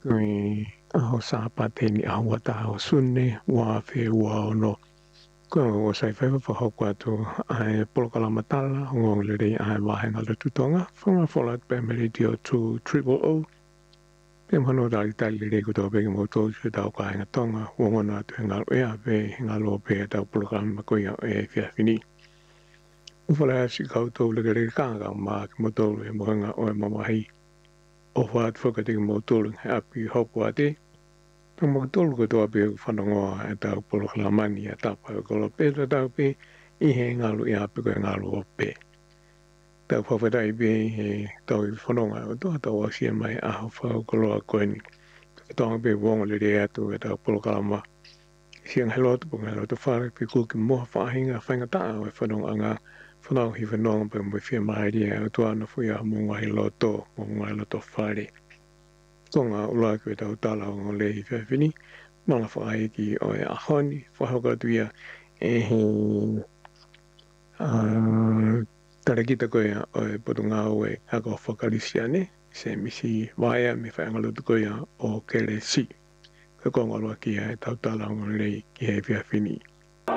Kui aho sapateni awata o sunne wa fe wa no ko sai fe fa hokwa to ai polokala matala ngong le dei ai wa hanga le tutonga fonga folat pe meridio to triple o pe mano dali tali le ko to be mo to se ta ka hanga tonga wona to hanga e a pe hanga lo pe ta polokala ko ya e fia fini ufola si ka to le le ka ga ma mo to le mo hanga o mo mai o wat fo ka te mo to le happy hokwa te Tama tolu ko toa pe whanongoa e tau polo kalamani e tapa ko lo pe tau pe I he ngalu I ape ko ngalu o pe. Tau whawhetai pe he tau I whanonga o toa tau asia mai aho whau ko loa koe ni. Tau pe wongo le rea tu e tau polo kalama. Siang he lotu po ngā lotu whare pe kuki moha whahinga whainga taa o e whanonga ngā whanau hi whanonga pe mo whia mai rea o toa na whuia mo ngai loto mo ngai loto whare. Tonga ula ko tau tala o le I whiwhini, mala whaai ki o e ahoni, whahoka tuia e he tarakita koe o e potunga o e hako whakarisiane, se misi waia me whaangalotu koe o kere si. Ka konga lua ki e tau tala o le ki he whiwhini.